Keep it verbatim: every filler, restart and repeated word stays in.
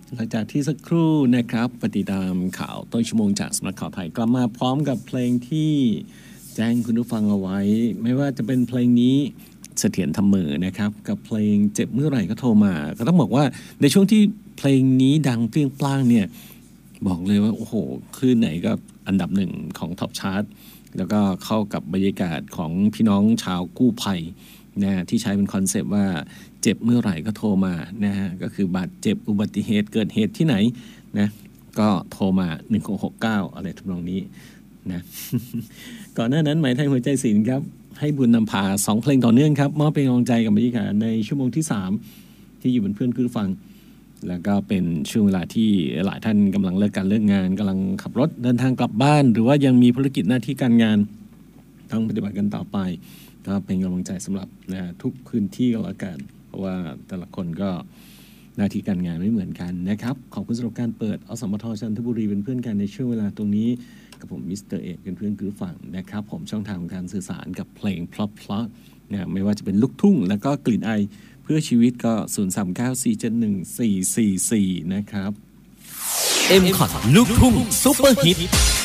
หลังจากที่สักครู่นะครับปฏิตามข่าวต้นชั่วโมงจากสำนักข่าวไทยกลับมาพร้อมกับเพลงที่แจ้งคุณผู้ฟังเอาไว้ไม่ว่าจะเป็นเพลงนี้เสถียรทำมือนะครับกับเพลงเจ็บเมื่อไหร่ก็โทรมาก็ต้องบอกว่าในช่วงที่เพลงนี้ดังเปรี้ยงปร้างเนี่ยบอกเลยว่าโอ้โหคลื่นไหนก็อันดับหนึ่งของท็อปชาร์ตแล้วก็เข้ากับบรรยากาศของพี่น้องชาวกู้ภัยนะที่ใช้เป็นคอนเซปต์ว่าเจ็บเมื่อไหร่ก็โทรมานะฮะก็คือบาดเจ็บอุบัติเหตุเกิดเหตุที่ไหนนะก็โทรมาหนึ่งหกหกเก้าอะไรทำนองนี้นะ ก่อนหน้านั้นหมายไทยหัวใจศิลป์ครับให้บุญนำพาสองเพลงต่อเนื่องครับมอบเป็นกำลังใจกับบรรยากาศในชั่วโมงที่สามที่อยู่เป็นเพื่อนคุณผู้ฟังแล้วก็เป็นช่วงเวลาที่หลายท่านกำลังเลิกการเลิกงานกำลังขับรถเดินทางกลับบ้านหรือว่ายังมีภารกิจหน้าที่การงานต้องปฏิบัติกันต่อไปก็เป็นกำลังใจสำหรับนะทุกพื้นที่ก็แล้วกันเพราะว่าแต่ละคนก็หน้าที่การงานไม่เหมือนกันนะครับขอบคุณสำหรับการเปิดอสมทจันทบุรีเป็นเพื่อนกันในช่วงเวลาตรงนี้กับผมมิสเตอร์เอกเป็นเพื่อนคือฝั่งนะครับผมช่องทางของการสื่อสารกับเพลงเพราะๆนะไม่ว่าจะเป็นลูกทุ่งแล้วก็กลิ่นไอเพื่อชีวิตก็ศูนย์ สาม เก้า สี่ เจ็ด หนึ่ง สี่ สี่ สี่นะครับเอ็ม คอท ลูกทุ่งซุปเปอร์ฮิต